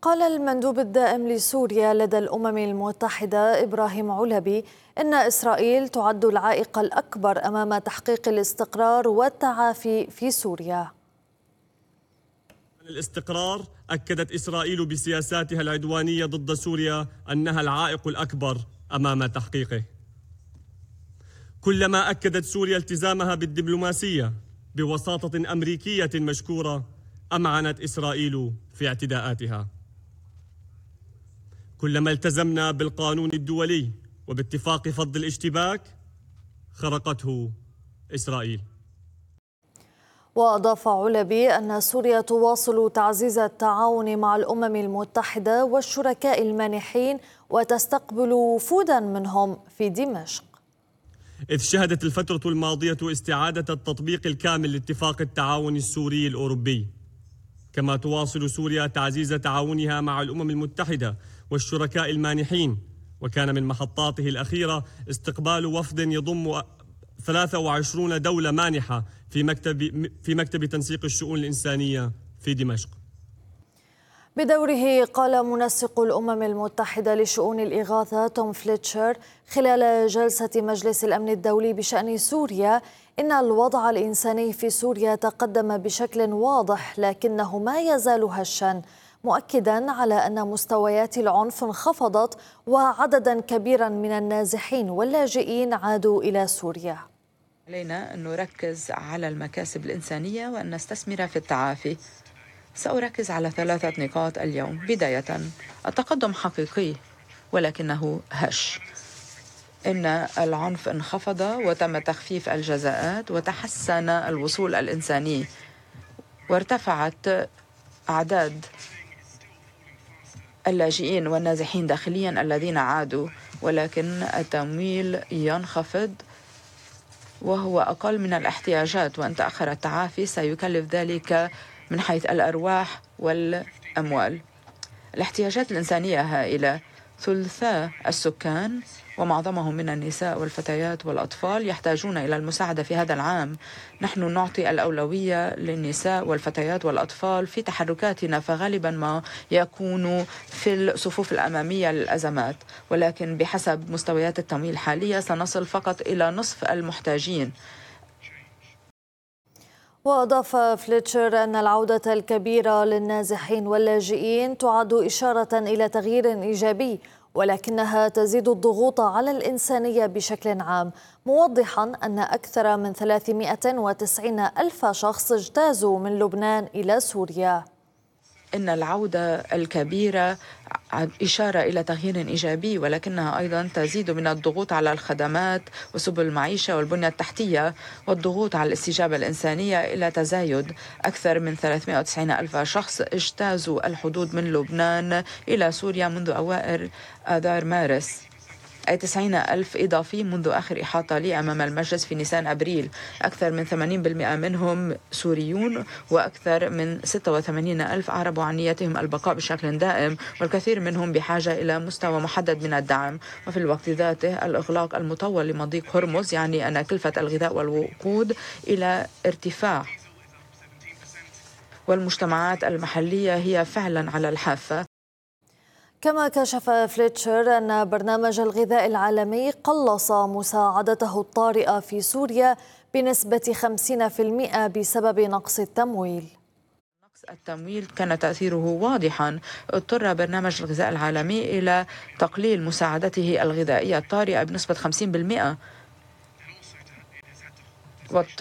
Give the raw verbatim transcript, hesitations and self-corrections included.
قال المندوب الدائم لسوريا لدى الأمم المتحدة إبراهيم علبي إن إسرائيل تعد العائق الأكبر أمام تحقيق الاستقرار والتعافي في سوريا. الاستقرار أكدت إسرائيل بسياساتها العدوانية ضد سوريا أنها العائق الأكبر أمام تحقيقه. كلما أكدت سوريا التزامها بالدبلوماسية بوساطة أمريكية مشكورة، أمعنت إسرائيل في اعتداءاتها. كلما التزمنا بالقانون الدولي وباتفاق فض الاشتباك، خرقته إسرائيل. وأضاف علبي أن سوريا تواصل تعزيز التعاون مع الأمم المتحدة والشركاء المانحين وتستقبل وفودا منهم في دمشق. إذ شهدت الفترة الماضية استعادة التطبيق الكامل لاتفاق التعاون السوري الأوروبي، كما تواصل سوريا تعزيز تعاونها مع الأمم المتحدة والشركاء المانحين. وكان من محطاته الأخيرة استقبال وفد يضم ثلاث وعشرين دولة مانحة في مكتب في مكتب تنسيق الشؤون الإنسانية في دمشق. بدوره قال منسق الأمم المتحدة لشؤون الإغاثة توم فليتشر خلال جلسة مجلس الأمن الدولي بشأن سوريا إن الوضع الإنساني في سوريا تقدم بشكل واضح لكنه ما يزال هشا، مؤكدا على أن مستويات العنف انخفضت وعددا كبيرا من النازحين واللاجئين عادوا إلى سوريا. علينا أن نركز على المكاسب الإنسانية وأن نستثمر في التعافي. سأركز على ثلاثة نقاط اليوم. بداية، التقدم حقيقي ولكنه هش. إن العنف انخفض وتم تخفيف الجزاءات وتحسن الوصول الإنساني وارتفعت أعداد اللاجئين والنازحين داخليا الذين عادوا، ولكن التمويل ينخفض وهو أقل من الاحتياجات، وأن تأخر التعافي سيكلف ذلك من حيث الأرواح والأموال. الاحتياجات الإنسانية هائلة. ثلثاء السكان ومعظمهم من النساء والفتيات والأطفال يحتاجون إلى المساعدة في هذا العام. نحن نعطي الأولوية للنساء والفتيات والأطفال في تحركاتنا، فغالبا ما يكونوا في الصفوف الأمامية للأزمات، ولكن بحسب مستويات التمويل الحالية سنصل فقط إلى نصف المحتاجين. وأضاف فليتشر أن العودة الكبيرة للنازحين واللاجئين تعد إشارة إلى تغيير إيجابي، ولكنها تزيد الضغوط على الإنسانية بشكل عام، موضحا أن أكثر من ثلاثمائة وتسعين ألف شخص اجتازوا من لبنان إلى سوريا. إن العودة الكبيرة إشارة إلى تغيير إيجابي، ولكنها أيضا تزيد من الضغوط على الخدمات وسبل المعيشة والبنية التحتية، والضغوط على الاستجابة الإنسانية إلى تزايد. أكثر من ثلاثمائة وتسعين ألف شخص اجتازوا الحدود من لبنان إلى سوريا منذ أوائل آذار مارس، أي تسعين ألف إضافي منذ آخر إحاطة لي أمام المجلس في نيسان أبريل. أكثر من ثمانين بالمئة منهم سوريون، وأكثر من ستة وثمانين ألف أعربوا عن نيتهم البقاء بشكل دائم، والكثير منهم بحاجة إلى مستوى محدد من الدعم. وفي الوقت ذاته الإغلاق المطول لمضيق هرمز يعني أن كلفة الغذاء والوقود إلى ارتفاع، والمجتمعات المحلية هي فعلا على الحافة. كما كشف فليتشر أن برنامج الغذاء العالمي قلص مساعدته الطارئة في سوريا بنسبة خمسين بالمئة بسبب نقص التمويل. نقص التمويل كان تأثيره واضحا. اضطر برنامج الغذاء العالمي إلى تقليل مساعدته الغذائية الطارئة بنسبة خمسين بالمئة.